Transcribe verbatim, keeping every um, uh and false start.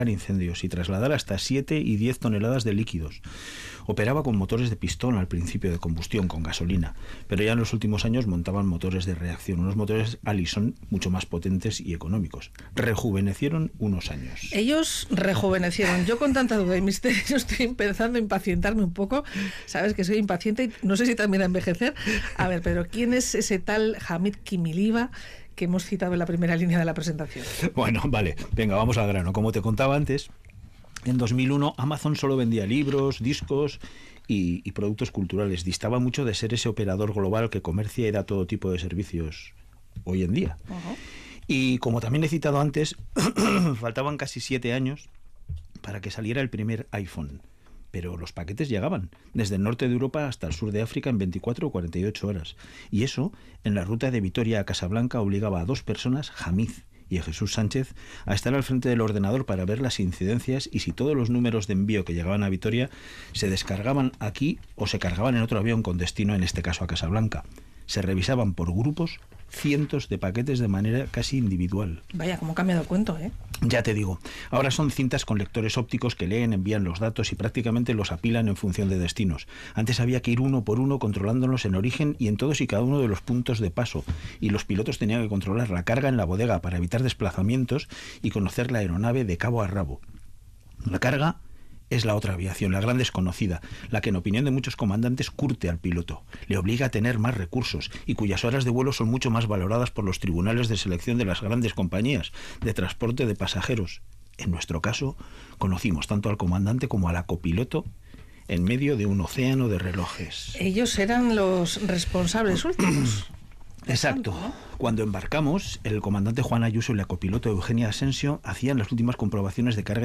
incendios y trasladar hasta siete y diez toneladas de líquidos. Operaba con motores de pistón al principio de combustión, con gasolina, pero ya en los últimos años montaban motores de reacción, unos motores Allison mucho más potentes y económicos. Rejuvenecieron unos años. Ellos rejuvenecieron. Yo con tanta duda y misterio estoy empezando a impacientarme un poco. Sabes que soy impaciente y no sé si también a envejecer. A ver, pero ¿quién es ese tal Hamid Kimiliva que hemos citado en la primera línea de la presentación? Bueno, vale, venga, vamos al grano. Como te contaba antes, en dos mil uno Amazon solo vendía libros, discos y, y productos culturales. Distaba mucho de ser ese operador global que comercia y da todo tipo de servicios hoy en día. Uh-huh. Y como también he citado antes, faltaban casi siete años para que saliera el primer iPhone. Pero los paquetes llegaban, desde el norte de Europa hasta el sur de África en veinticuatro o cuarenta y ocho horas. Y eso, en la ruta de Vitoria a Casablanca, obligaba a dos personas, Hamid y a Jesús Sánchez, a estar al frente del ordenador para ver las incidencias y si todos los números de envío que llegaban a Vitoria se descargaban aquí o se cargaban en otro avión con destino, en este caso a Casablanca. Se revisaban por grupos cientos de paquetes de manera casi individual. Vaya, cómo ha cambiado el cuento, ¿eh? Ya te digo, ahora son cintas con lectores ópticos que leen, envían los datos y prácticamente los apilan en función de destinos. Antes había que ir uno por uno controlándolos en origen y en todos y cada uno de los puntos de paso, y los pilotos tenían que controlar la carga en la bodega para evitar desplazamientos y conocer la aeronave de cabo a rabo. La carga es la otra aviación, la gran desconocida, la que en opinión de muchos comandantes curte al piloto, le obliga a tener más recursos y cuyas horas de vuelo son mucho más valoradas por los tribunales de selección de las grandes compañías de transporte de pasajeros. En nuestro caso, conocimos tanto al comandante como a la copiloto en medio de un océano de relojes. Ellos eran los responsables últimos. Exacto. Cuando embarcamos, el comandante Juan Ayuso y la copiloto Eugenia Asensio hacían las últimas comprobaciones de carga